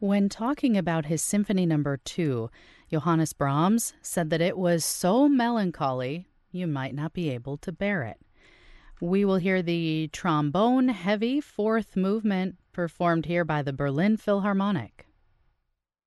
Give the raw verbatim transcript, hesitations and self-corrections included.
When talking about his Symphony Number two, Johannes Brahms said that it was so melancholy you might not be able to bear it. We will hear the trombone heavy fourth movement performed here by the Berlin Philharmonic.